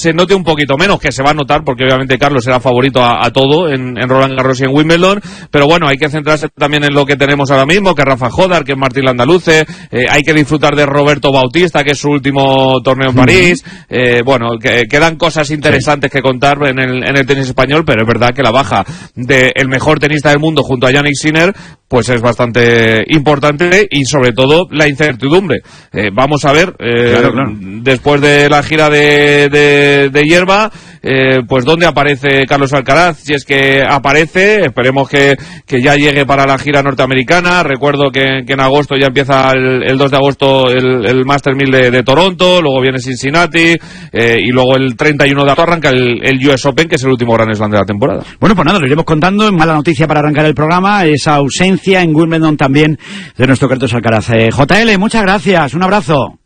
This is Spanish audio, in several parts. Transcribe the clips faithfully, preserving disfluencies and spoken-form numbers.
se note un poquito menos, que se va a notar porque obviamente Carlos será favorito a, a todo en, en Roland Garros y en Wimbledon, pero bueno, hay que centrarse también en lo que tenemos ahora mismo, que es Rafa Jodar, que es Martín Landaluce, eh, hay que disfrutar de Roberto Bautista, que es su último torneo en París, eh, bueno, que, quedan cosas interesantes que contar en el, en el tenis español, pero es verdad que la baja del mejor tenista del mundo junto a Jannik Sinner pues es bastante importante, y sobre todo la incertidumbre. Eh, vamos a ver, eh, claro, claro. después de la gira de, de, de hierba, eh, pues dónde aparece Carlos Alcaraz, si es que aparece, esperemos que, que ya llegue para la gira norteamericana. Recuerdo que, que en agosto ya empieza el, el dos de agosto el, el Master mil de, de Toronto, luego viene Cincinnati, eh, y luego el treinta y uno de agosto arranca el, el U S Open, que es el último Grand Slam de la temporada. Bueno, pues nada, lo iremos contando. Mala noticia para arrancar el programa, esa ausencia en Wimbledon también de nuestro Carlos Alcaraz. Eh, J L, muchas gracias, un abrazo.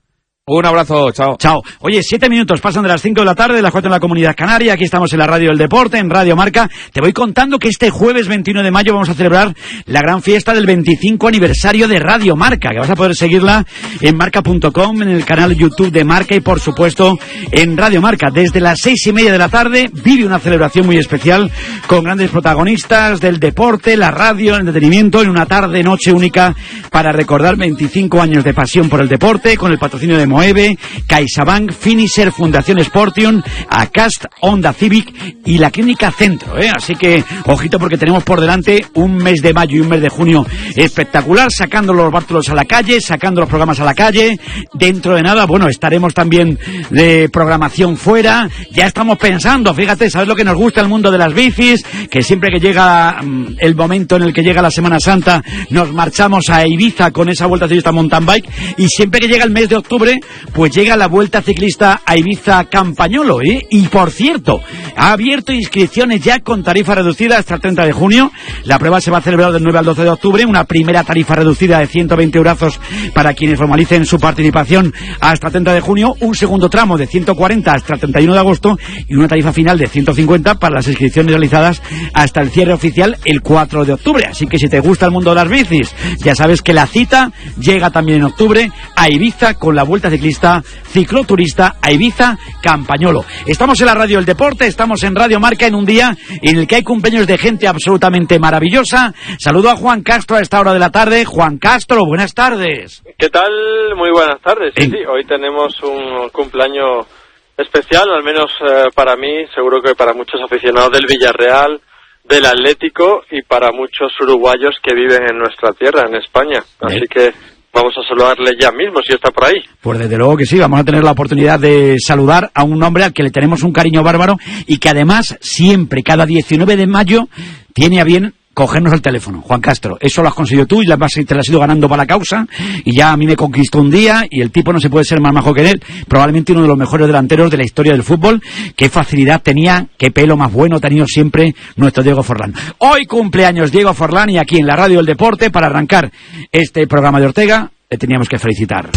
Un abrazo, chao. Chao. Oye, siete minutos pasan de las cinco de la tarde, de las cuatro en la Comunidad Canaria. Aquí estamos en la Radio del Deporte, en Radio Marca. Te voy contando que este jueves veintiuno de mayo vamos a celebrar la gran fiesta del veinticinco aniversario de Radio Marca, que vas a poder seguirla en marca punto com, en el canal YouTube de Marca y, por supuesto, en Radio Marca. Desde las seis y media de la tarde vive una celebración muy especial con grandes protagonistas del deporte, la radio, el entretenimiento, en una tarde-noche única para recordar veinticinco años de pasión por el deporte, con el patrocinio de Moeve, CaixaBank, Finisher, Fundación Sportium, Acast, Honda Civic y la Clínica Centro, ¿eh? Así que, ojito, porque tenemos por delante un mes de mayo y un mes de junio espectacular, sacando los bártulos a la calle, sacando los programas a la calle. Dentro de nada, bueno, estaremos también de programación fuera. Ya estamos pensando, fíjate, ¿sabes lo que nos gusta el mundo de las bicis? Que siempre que llega um, el momento en el que llega la Semana Santa, nos marchamos a Ibiza con esa vuelta ciclista mountain bike, y siempre que llega el mes de octubre, pues llega la Vuelta Ciclista a Ibiza Campañolo, ¿eh? Y por cierto, ha abierto inscripciones ya con tarifa reducida hasta el treinta de junio. La prueba se va a celebrar del nueve al doce de octubre, una primera tarifa reducida de ciento veinte euros para quienes formalicen su participación hasta el treinta de junio, un segundo tramo de ciento cuarenta hasta el treinta y uno de agosto y una tarifa final de ciento cincuenta para las inscripciones realizadas hasta el cierre oficial el cuatro de octubre. Así que si te gusta el mundo de las bicis, ya sabes que la cita llega también en octubre a Ibiza con la Vuelta Ciclista Cicloturista a Ibiza Campañolo. Estamos en la Radio del Deporte, estamos en Radio Marca en un día en el que hay cumpleaños de gente absolutamente maravillosa. Saludo a Juan Castro a esta hora de la tarde. Juan Castro, buenas tardes. ¿Qué tal? Muy buenas tardes. Sí, ¿Eh? sí, hoy tenemos un cumpleaños especial, al menos eh, para mí, seguro que para muchos aficionados del Villarreal, del Atlético y para muchos uruguayos que viven en nuestra tierra, en España. Así ¿Eh? que vamos a saludarle ya mismo, si está por ahí. Pues desde luego que sí, vamos a tener la oportunidad de saludar a un hombre al que le tenemos un cariño bárbaro y que además siempre, cada diecinueve de mayo, tiene a bien cogernos el teléfono. Juan Castro, eso lo has conseguido tú y la base te la has ido ganando para la causa, y ya a mí me conquistó un día, y el tipo no se puede ser más majo que él, probablemente uno de los mejores delanteros de la historia del fútbol. Qué facilidad tenía, qué pelo más bueno ha tenido siempre nuestro Diego Forlán. Hoy cumpleaños Diego Forlán, y aquí en la Radio del Deporte, para arrancar este programa de Ortega, le teníamos que felicitar.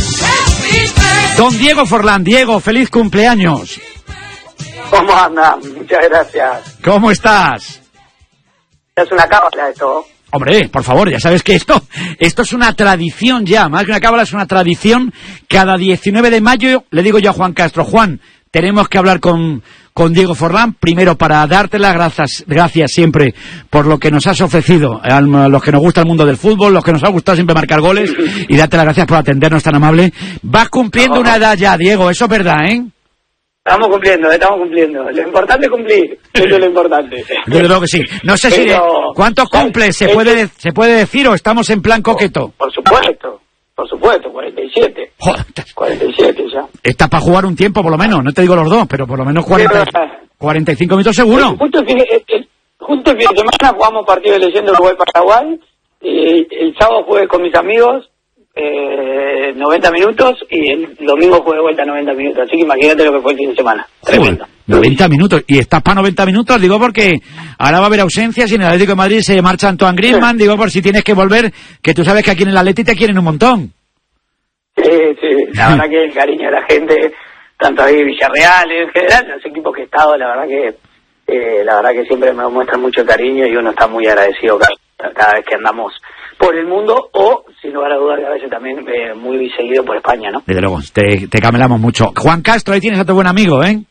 Don Diego Forlán. Diego, feliz cumpleaños. ¿Cómo andan? Muchas gracias. ¿Cómo estás? Es una cábala esto. Hombre, por favor, ya sabes que esto esto es una tradición ya, más que una cábala, es una tradición. Cada diecinueve de mayo le digo yo a Juan Castro: Juan, tenemos que hablar con, con Diego Forlán, primero para darte las gracias, gracias siempre por lo que nos has ofrecido, a los que nos gusta el mundo del fútbol, los que nos ha gustado siempre marcar goles, y darte las gracias por atendernos tan amable. Vas cumpliendo no. una edad ya, Diego, eso es verdad, ¿eh? Estamos cumpliendo, estamos cumpliendo. Lo importante es cumplir, eso es lo importante. Yo creo que sí. No sé Pero, si... ¿Cuántos cumples? ¿Se puede, ¿Se puede decir o estamos en plan coqueto? Por supuesto, por supuesto, cuarenta y siete. Joder. cuarenta y siete ya. Estás para jugar un tiempo por lo menos, no te digo los dos, pero por lo menos cuarenta, cuarenta y cinco minutos seguro. Justo el, fin, el, el, justo el fin de semana jugamos partido de leyenda Uruguay-Paraguay, y el sábado jugué con mis amigos, Eh, noventa minutos, y el domingo jugué de vuelta noventa minutos, así que imagínate lo que fue el fin de semana. Tremendo. noventa minutos, y estás para noventa minutos, digo, porque ahora va a haber ausencias y en el Atlético de Madrid se marcha Antoine Griezmann, sí. Digo, por si tienes que volver, que tú sabes que aquí en el Atleti te quieren un montón. Sí, sí, la verdad que el cariño de la gente, tanto ahí Villarreal, en general, los equipos que he estado, la verdad que eh, la verdad que siempre me muestran mucho cariño, y uno está muy agradecido cada, cada vez que andamos por el mundo, o, sin lugar a dudar, que a veces también eh, muy seguido por España, ¿no? Desde luego, te, te camelamos mucho. Juan Castro, ahí tienes a tu buen amigo, ¿eh?